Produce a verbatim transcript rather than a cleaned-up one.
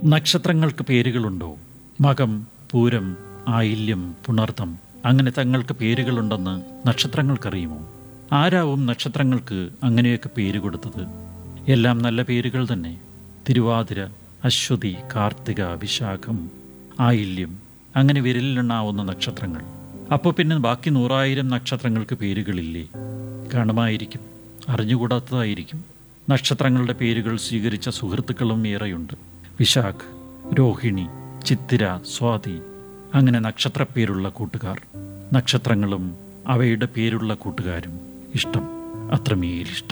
നക്ഷത്രങ്ങൾക്ക് പേരുകളുണ്ടോ? മകം, പൂരം, ആയില്യം, പുണർതം, അങ്ങനെ തങ്ങൾക്ക് പേരുകളുണ്ടെന്ന് നക്ഷത്രങ്ങൾക്കറിയുമോ? ആരാവും നക്ഷത്രങ്ങൾക്ക് അങ്ങനെയൊക്കെ പേര് കൊടുത്തത്? എല്ലാം നല്ല പേരുകൾ തന്നെ. തിരുവാതിര, അശ്വതി, കാർത്തിക, വിശാഖം, ആയില്യം, അങ്ങനെ വിരലിലെണ്ണാവുന്ന നക്ഷത്രങ്ങൾ. അപ്പോൾ പിന്നെ ബാക്കി നൂറായിരം നക്ഷത്രങ്ങൾക്ക് പേരുകളില്ലേ? കാണുമായിരിക്കും, അറിഞ്ഞുകൂടാത്തതായിരിക്കും. നക്ഷത്രങ്ങളുടെ പേരുകൾ സ്വീകരിച്ച സുഹൃത്തുക്കളും ഏറെയുണ്ട്. വിശാഖ്, രോഹിണി, ചിത്തിര, സ്വാതി, അങ്ങനെ നക്ഷത്രപ്പേരുള്ള കൂട്ടുകാർ. നക്ഷത്രങ്ങളും അവയുടെ പേരുള്ള കൂട്ടുകാരും ഇഷ്ടം, അത്രമേലിഷ്ടം.